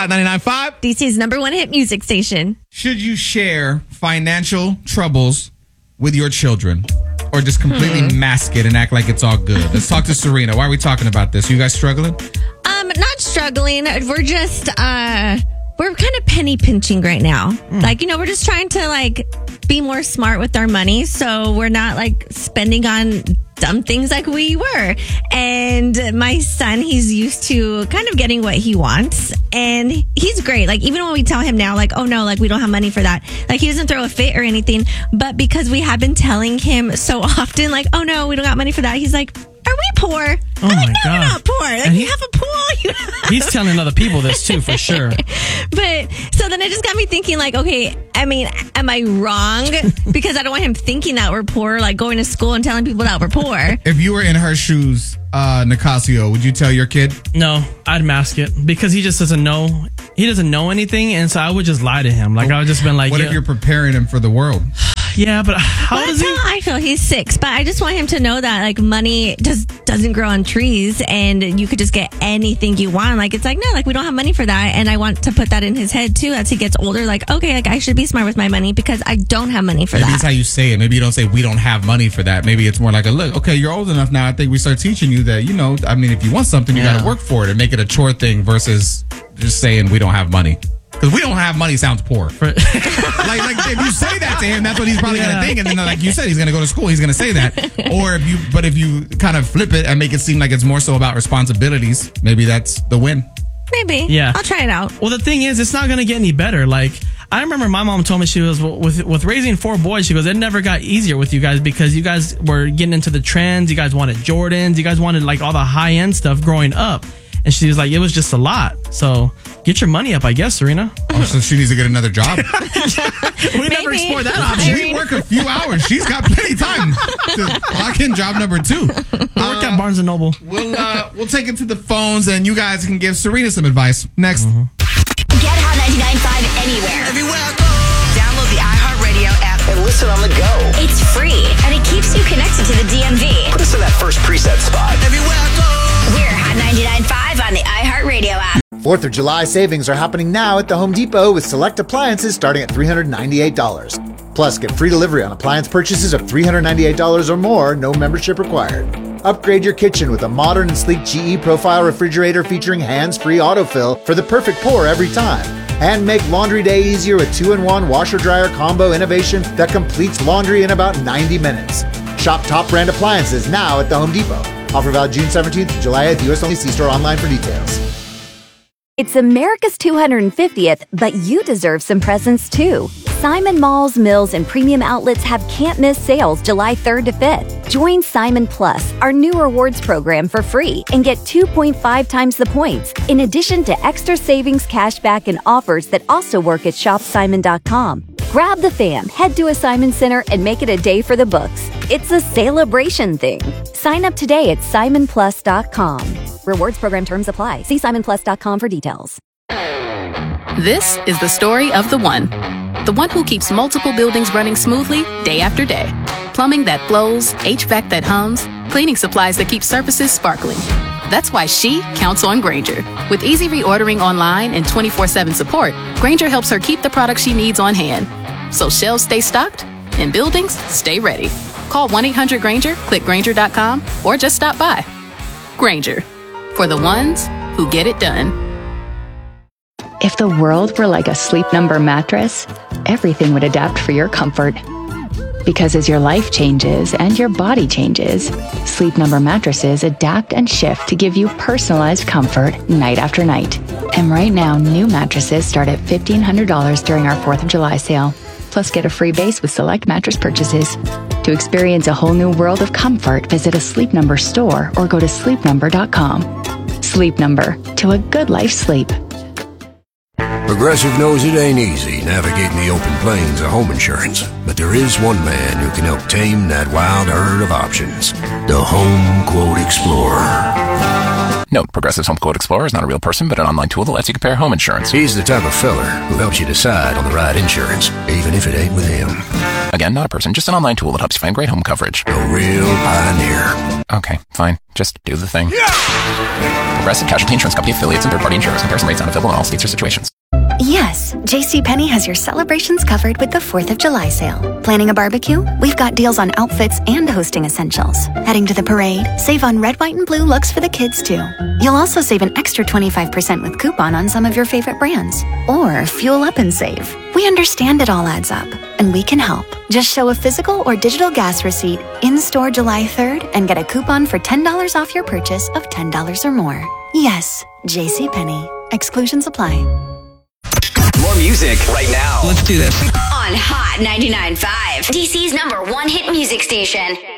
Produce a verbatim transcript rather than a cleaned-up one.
Hot ninety-nine point five. D C's number one hit music station. Should you share financial troubles with your children? Or just completely hmm. mask it and act like it's all good? Let's talk to Serena. Why are we talking about this? You guys struggling? Um, not struggling. We're just, uh, we're kind of penny pinching right now. Mm. Like, you know, we're just trying to, like, be more smart with our money. So we're not, like, spending on dumb things like we were. And my son, he's used to kind of getting what he wants. And he's great. Like, even when we tell him now, like, oh no, like, we don't have money for that. Like, he doesn't throw a fit or anything. But because we have been telling him so often, like, oh no, we don't got money for that. He's like, are we poor? Oh I'm my like, no, God. we're not poor. Like, And you he- have a pool. You He's telling other people this too, for sure. But so then it just got me thinking, like, okay, I mean, am I wrong? Because I don't want him thinking that we're poor, like going to school and telling people that we're poor. If you were in her shoes, uh, Nicasio, would you tell your kid? No, I'd mask it because he just doesn't know. He doesn't know anything, and so I would just lie to him. Like, I would just been like, what yeah. if you're preparing him for the world? Yeah, but how Well, does that's he? how I feel. He's six, but I just want him to know that, like, money just doesn't grow on trees, and you could just get anything you want. Like, it's like, no, like, we don't have money for that, and I want to put that in his head too as he gets older. Like, okay, like, I should be smart with my money because I don't have money for Maybe that. that's how you say it. Maybe you don't say we don't have money for that. Maybe it's more like a look. Okay, you're old enough now. I think we start teaching you that, you know, I mean, if you want something, you Yeah. got to work for it and make it a chore thing versus just saying we don't have money. Because we don't have money sounds poor. like, like if you say that to him, that's what he's probably Yeah. going to think. And then, like you said, he's going to go to school. He's going to say that. Or if you, but if you kind of flip it and make it seem like it's more so about responsibilities, maybe that's the win. Maybe. Yeah. I'll try it out. Well, the thing is, it's not going to get any better. Like, I remember my mom told me, she was, with with raising four boys, she goes, it never got easier with you guys because you guys were getting into the trends. You guys wanted Jordans. You guys wanted, like, all the high-end stuff growing up. And she was like, it was just a lot. So get your money up, I guess, Serena. Oh, so she needs to get another job. We never explored that option. We work a few hours. She's got plenty of time to lock in job number two. I work at Barnes and Noble. We'll uh, we'll take it to the phones, and you guys can give Serena some advice. Next. Mm-hmm. Get Hot ninety-nine point five anywhere. Everywhere I go. Download the iHeartRadio app And listen on the go. It's free, and it keeps you connected to the D M V. Put us in that first preset spot. Everywhere I go. We're Hot ninety-nine point five on the iHeartRadio app. fourth of July savings are happening now at the Home Depot with select appliances starting at three hundred ninety-eight dollars. Plus, get free delivery on appliance purchases of three hundred ninety-eight dollars or more, no membership required. Upgrade your kitchen with a modern and sleek G E Profile refrigerator featuring hands-free autofill for the perfect pour every time. And make laundry day easier with two in one washer-dryer combo innovation that completes laundry in about ninety minutes. Shop top brand appliances now at the Home Depot. Offer valid June seventeenth to July eighth. U S only. See store online for details. It's America's two hundred fiftieth, but you deserve some presents too. Simon Malls, Mills, and premium outlets have can't-miss sales July third to fifth. Join Simon Plus, our new rewards program, for free and get two point five times the points, in addition to extra savings, cashback, and offers that also work at shop simon dot com. Grab the fam, head to a Simon Center, and make it a day for the books. It's a celebration thing. Sign up today at simon plus dot com. Rewards program terms apply. See simon plus dot com for details. This is the story of the one. The one who keeps multiple buildings running smoothly day after day. Plumbing that flows, H V A C that hums, cleaning supplies that keep surfaces sparkling. That's why she counts on Grainger. With easy reordering online and twenty-four seven support, Grainger helps her keep the products she needs on hand. So shelves stay stocked and buildings stay ready. Call one eight hundred Grainger, click Grainger dot com, or just stop by. Grainger, for the ones who get it done. If the world were like a Sleep Number mattress, everything would adapt for your comfort. Because as your life changes and your body changes, Sleep Number mattresses adapt and shift to give you personalized comfort night after night. And right now, new mattresses start at fifteen hundred dollars during our fourth of July sale. Plus, get a free base with select mattress purchases. To experience a whole new world of comfort, visit a Sleep Number store or go to sleep number dot com. Sleep Number, to a good life sleep. Progressive knows it ain't easy navigating the open plains of home insurance, but there is one man who can help tame that wild herd of options. The Home Quote Explorer. Note, Progressive's Home Quote Explorer is not a real person, but an online tool that lets you compare home insurance. He's the type of feller who helps you decide on the right insurance, even if it ain't with him. Again, not a person, just an online tool that helps you find great home coverage. A real pioneer. Okay, fine. Just do the thing. Progressive Casualty Insurance Company affiliates and third-party insurers. Comparison rates not available in all states or situations. Yes, JCPenney has your celebrations covered with the fourth of July sale. Planning a barbecue? We've got deals on outfits and hosting essentials. Heading to the parade? Save on red, white, and blue looks for the kids, too. You'll also save an extra twenty-five percent with coupon on some of your favorite brands. Or fuel up and save. We understand it all adds up, and we can help. Just show a physical or digital gas receipt in-store July third and get a coupon for ten dollars off your purchase of ten dollars or more. Yes, JCPenney. Exclusions apply. More music right now. Let's do this. On Hot ninety-nine point five, D C's number one hit music station.